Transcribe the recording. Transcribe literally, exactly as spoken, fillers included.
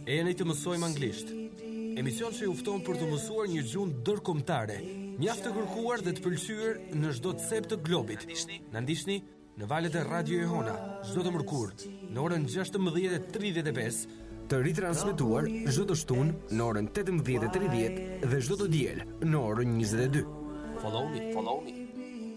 E jeni të mësojmë anglisht. Emision që ju fton për të mësuar një gjuhë ndërkombëtare, mjaft të kërkuar dhe të pëlqyer në çdo cep të globit. Na ndiqni në valët e Radio Johona çdo të mërkurë në orën gjashtëmbëdhjetë e tridhjetë e pesë, të ritransmetuar çdo të shtunë në orën tetëmbëdhjetë e tridhjetë dhe çdo të diel në orën njëzet e dy. Follow me, follow me.